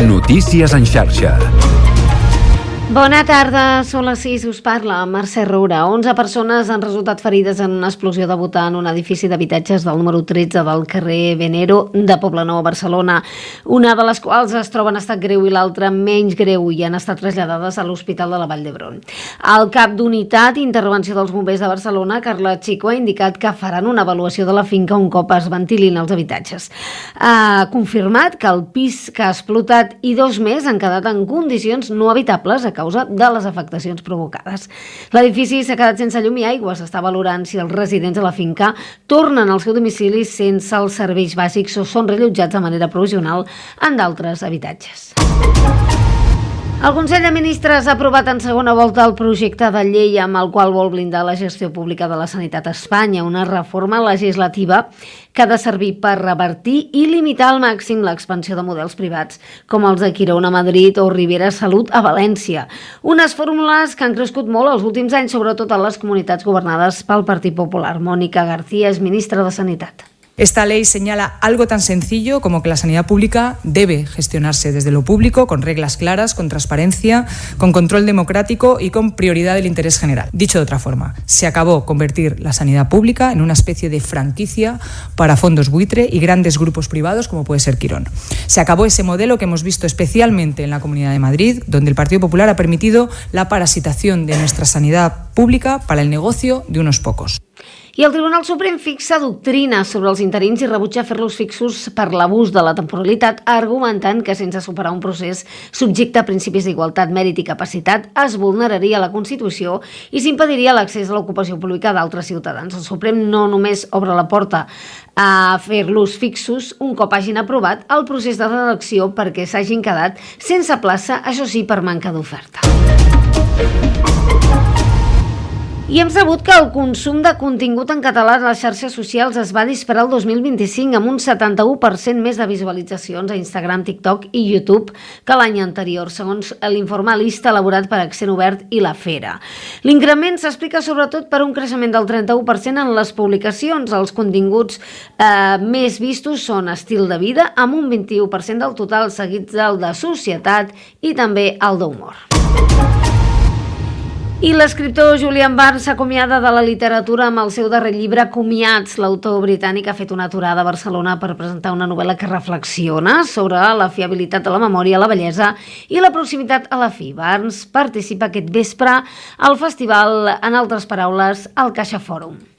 Notícies en xarxa. Bona tarda, són les 6, us parla Mercè Roura. 11 persones han resultat ferides en una explosió de butà en un edifici d'habitatges del número 13 del carrer Venero de Poblenou, a Barcelona. Una de les quals es troba en estat greu i l'altra menys greu i han estat traslladades a l'Hospital de la Vall d'Hebron. El cap d'unitat d'intervenció dels bombers de Barcelona, Carla Chico, ha indicat que faran una avaluació de la finca un cop es ventilin els habitatges. Ha confirmat que el pis que ha explotat i 2 més han quedat en condicions no habitables a causa de les afectacions provocades. L'edifici s'ha quedat sense llum i aigua. S'està valorant si els residents de la finca tornen al seu domicili sense els serveis bàsics o són reallotjats de manera provisional en d'altres habitatges. El Consell de Ministres ha aprovat en segona volta el projecte de llei amb el qual vol blindar la gestió pública de la sanitat a Espanya, una reforma legislativa que ha de servir per revertir i limitar al màxim l'expansió de models privats, com els de Quirón a Madrid o Ribera Salut a València. Unes fórmules que han crescut molt els últims anys, sobretot a les comunitats governades pel Partit Popular. Mónica García és ministra de Sanitat. Esta ley señala algo tan sencillo como que la sanidad pública debe gestionarse desde lo público, con reglas claras, con transparencia, con control democrático y con prioridad del interés general. Dicho de otra forma, se acabó convertir la sanidad pública en una especie de franquicia para fondos buitre y grandes grupos privados como puede ser Quirón. Se acabó ese modelo que hemos visto especialmente en la Comunidad de Madrid, donde el Partido Popular ha permitido la parasitación de nuestra sanidad pública para el negocio de unos pocos. I el Tribunal Suprem fixa doctrina sobre els interins i rebutja fer-los fixos per l'abús de la temporalitat, argumentant que sense superar un procés subjecte a principis d'igualtat, mèrit i capacitat es vulneraria la Constitució i s'impediria l'accés a l'ocupació pública d'altres ciutadans. El Suprem no només obre la porta a fer-los fixos un cop hagin aprovat el procés de redacció perquè s'hagin quedat sense plaça, això sí, per manca d'oferta. I hem sabut que el consum de contingut en català a les xarxes socials es va disparar el 2025 amb un 71% més de visualitzacions a Instagram, TikTok i YouTube que l'any anterior, segons l'informe Lista elaborat per Accent Obert i La Fera. L'increment s'explica sobretot per un creixement del 31% en les publicacions. Els continguts més vistos són estil de vida, amb un 21% del total, seguits del de societat i també el d'humor. I l'escriptor Julian Barnes s'acomiada de la literatura amb el seu darrer llibre Comiats. L'autor britànic ha fet una aturada a Barcelona per presentar una novel·la que reflexiona sobre la fiabilitat de la memòria, la bellesa i la proximitat a la fi. Barnes participa aquest vespre al festival, en altres paraules, al Caixa Fòrum.